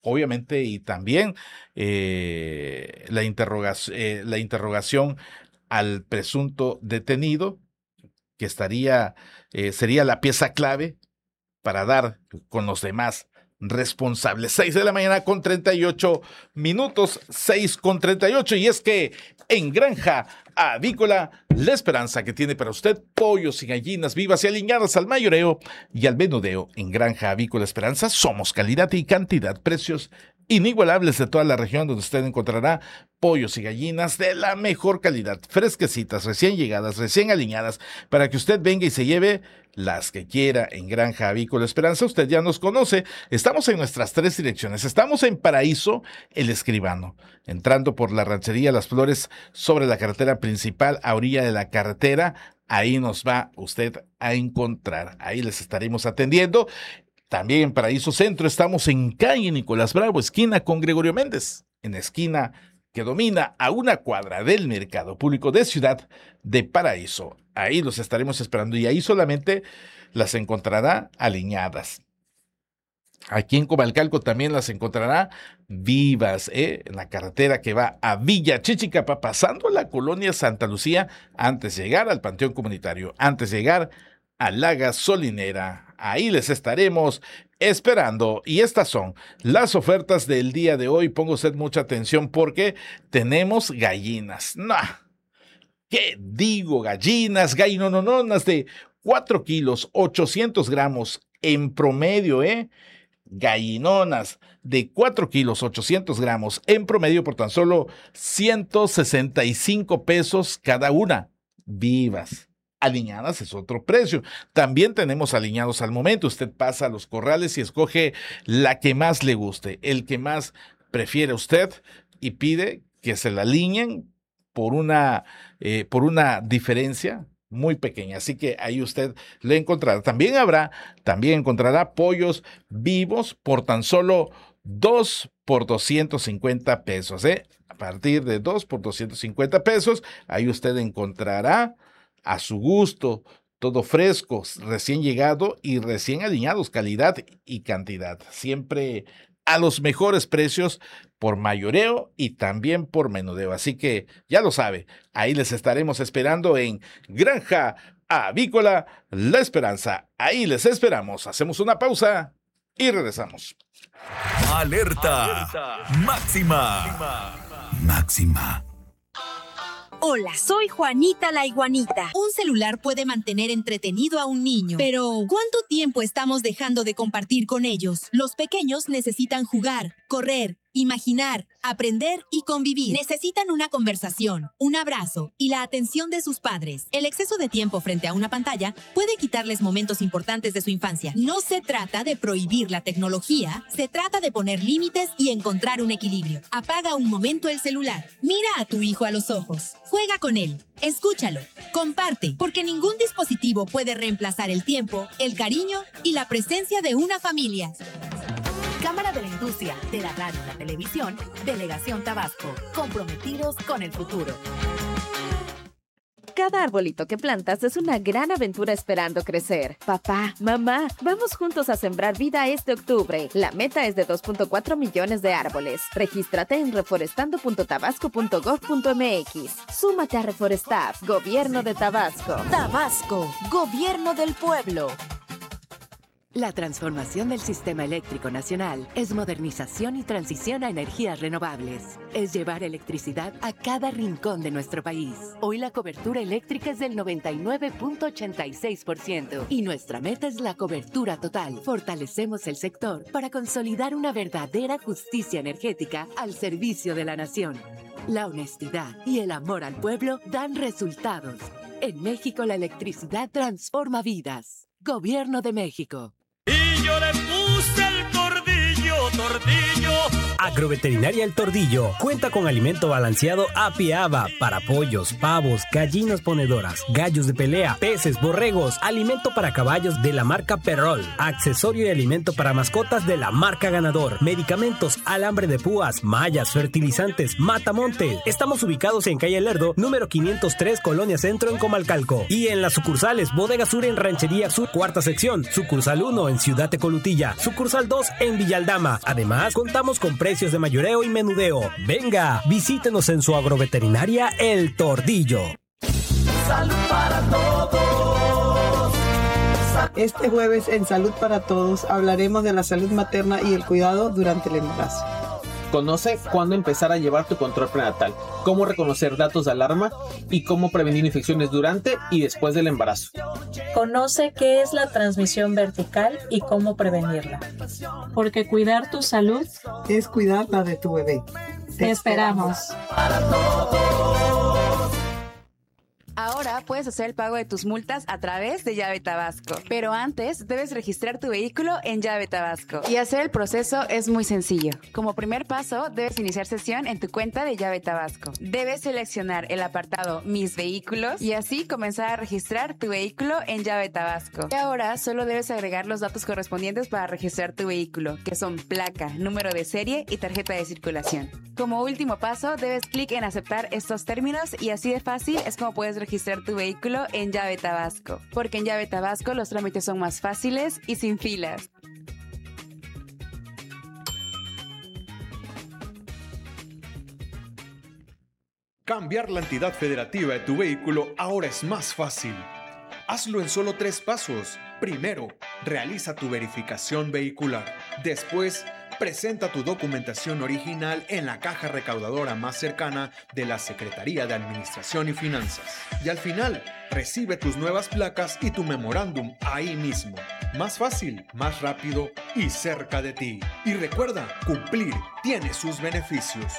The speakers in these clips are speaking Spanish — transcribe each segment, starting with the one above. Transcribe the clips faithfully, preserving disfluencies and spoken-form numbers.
obviamente, y también eh, la, interrogación, eh, la interrogación al presunto detenido, que estaría, eh, sería la pieza clave para dar con los demás responsables. Seis de la mañana con treinta y ocho minutos, seis con treinta y ocho, y es que en Granja Avícola, la esperanza que tiene para usted pollos y gallinas vivas y alineadas al mayoreo y al menudeo. En Granja Avícola Esperanza somos calidad y cantidad, precios inigualables de toda la región, donde usted encontrará pollos y gallinas de la mejor calidad, fresquecitas, recién llegadas, recién alineadas, para que usted venga y se lleve las que quiera. En Granja Avícola Esperanza, usted ya nos conoce. Estamos en nuestras tres direcciones. Estamos en Paraíso, El Escribano, entrando por la ranchería Las Flores sobre la carretera principal a orilla de la carretera. Ahí nos va usted a encontrar. Ahí les estaremos atendiendo. También en Paraíso Centro estamos en calle Nicolás Bravo, esquina con Gregorio Méndez, en esquina que domina a una cuadra del Mercado Público de Ciudad de Paraíso. Ahí los estaremos esperando y ahí solamente las encontrará aliñadas. Aquí en Comalcalco también las encontrará vivas, ¿eh? En la carretera que va a Villa Chichicapa, pasando la colonia Santa Lucía, antes de llegar al Panteón Comunitario, antes de llegar a la gasolinera. Ahí les estaremos esperando. Y estas son las ofertas del día de hoy. Ponga usted mucha atención porque tenemos gallinas. No, ¿qué digo? Gallinas, gallinononas de cuatro kilos, ochocientos gramos en promedio, ¿eh? Gallinonas de cuatro kilos, ochocientos gramos en promedio por tan solo ciento sesenta y cinco pesos cada una. Vivas. Aliñadas es otro precio. También tenemos aliñados al momento. Usted pasa a los corrales y escoge la que más le guste, el que más prefiere usted, y pide que se la alineen por una, eh, por una diferencia muy pequeña. Así que ahí usted le encontrará. También habrá, también encontrará pollos vivos por tan solo dos por doscientos cincuenta pesos. ¿eh? A partir de dos por doscientos cincuenta pesos, ahí usted encontrará a su gusto, todo fresco, recién llegado y recién alineados, calidad y cantidad. Siempre a los mejores precios por mayoreo y también por menudeo. Así que ya lo sabe, ahí les estaremos esperando en Granja Avícola La Esperanza. Ahí les esperamos. Hacemos una pausa y regresamos. Alerta, Alerta. Máxima. Máxima. Máxima. Hola, soy Juanita la iguanita. Un celular puede mantener entretenido a un niño, pero ¿cuánto tiempo estamos dejando de compartir con ellos? Los pequeños necesitan jugar, correr, imaginar, aprender y convivir. Necesitan una conversación, un abrazo y la atención de sus padres. El exceso de tiempo frente a una pantalla puede quitarles momentos importantes de su infancia. No se trata de prohibir la tecnología, se trata de poner límites y encontrar un equilibrio. Apaga un momento el celular. Mira a tu hijo a los ojos. Juega con él. Escúchalo. Comparte, porque ningún dispositivo puede reemplazar el tiempo, el cariño y la presencia de una familia. Cámara de la Industria, de la Radio y la Televisión, Delegación Tabasco, comprometidos con el futuro. Cada arbolito que plantas es una gran aventura esperando crecer. Papá, mamá, vamos juntos a sembrar vida este octubre. La meta es de dos punto cuatro millones de árboles. Regístrate en reforestando punto tabasco punto gov punto m x. Súmate a Reforestab, Gobierno de Tabasco. Tabasco, Gobierno del Pueblo. La transformación del sistema eléctrico nacional es modernización y transición a energías renovables. Es llevar electricidad a cada rincón de nuestro país. Hoy la cobertura eléctrica es del noventa y nueve punto ochenta y seis por ciento y nuestra meta es la cobertura total. Fortalecemos el sector para consolidar una verdadera justicia energética al servicio de la nación. La honestidad y el amor al pueblo dan resultados. En México la electricidad transforma vidas. Gobierno de México. Y yo le puse el tordillo, tordillo Agroveterinaria El Tordillo cuenta con alimento balanceado Apiaba para pollos, pavos, gallinas ponedoras, gallos de pelea, peces, borregos, alimento para caballos de la marca Perrol, accesorio y alimento para mascotas de la marca Ganador, medicamentos, alambre de púas, mallas, fertilizantes, matamonte. Estamos ubicados en calle Lerdo, número quinientos tres, Colonia Centro, en Comalcalco. Y en las sucursales Bodega Sur en Ranchería Sur, cuarta sección, sucursal uno en Ciudad Tecolutilla, sucursal dos en Villaldama. Además, contamos con precios de mayoreo y menudeo. Venga, visítenos en su agroveterinaria El Tordillo. Salud para todos. Este jueves en Salud para Todos hablaremos de la salud materna y el cuidado durante el embarazo. Conoce cuándo empezar a llevar tu control prenatal, cómo reconocer datos de alarma y cómo prevenir infecciones durante y después del embarazo. Conoce qué es la transmisión vertical y cómo prevenirla. Porque cuidar tu salud es cuidar la de tu bebé. Te esperamos. Ahora puedes hacer el pago de tus multas a través de Llave Tabasco. Pero antes debes registrar tu vehículo en Llave Tabasco. Y hacer el proceso es muy sencillo. Como primer paso, debes iniciar sesión en tu cuenta de Llave Tabasco. Debes seleccionar el apartado Mis Vehículos y así comenzar a registrar tu vehículo en Llave Tabasco. Y ahora solo debes agregar los datos correspondientes para registrar tu vehículo, que son placa, número de serie y tarjeta de circulación. Como último paso, debes clic en aceptar estos términos y así de fácil es como puedes registrar tu vehículo en Llave Tabasco. Porque en Llave Tabasco los trámites son más fáciles y sin filas. Cambiar la entidad federativa de tu vehículo ahora es más fácil. Hazlo en solo tres pasos. Primero, realiza tu verificación vehicular. Después, presenta tu documentación original en la caja recaudadora más cercana de la Secretaría de Administración y Finanzas. Y al final, recibe tus nuevas placas y tu memorándum ahí mismo. Más fácil, más rápido y cerca de ti. Y recuerda, cumplir tiene sus beneficios.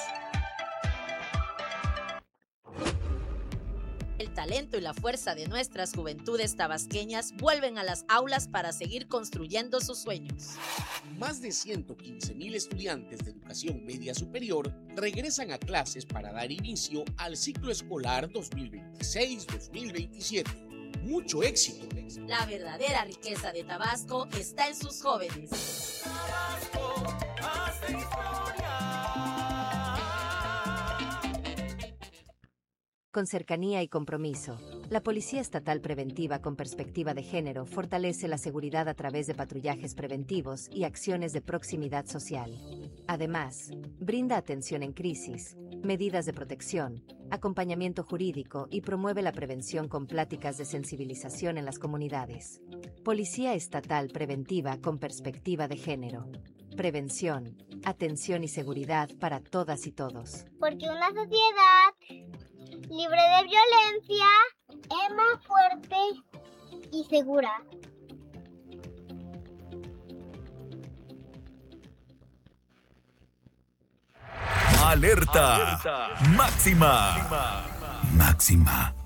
El talento y la fuerza de nuestras juventudes tabasqueñas vuelven a las aulas para seguir construyendo sus sueños. Más de ciento quince mil estudiantes de educación media superior regresan a clases para dar inicio al ciclo escolar dos mil veintiséis dos mil veintisiete. Mucho éxito. La verdadera riqueza de Tabasco está en sus jóvenes. Tabasco, hace historia. Con cercanía y compromiso, la Policía Estatal Preventiva con Perspectiva de Género fortalece la seguridad a través de patrullajes preventivos y acciones de proximidad social. Además, brinda atención en crisis, medidas de protección, acompañamiento jurídico y promueve la prevención con pláticas de sensibilización en las comunidades. Policía Estatal Preventiva con Perspectiva de Género. Prevención, atención y seguridad para todas y todos. Porque una sociedad libre de violencia es más fuerte y segura. Alerta, Alerta. Máxima. Máxima.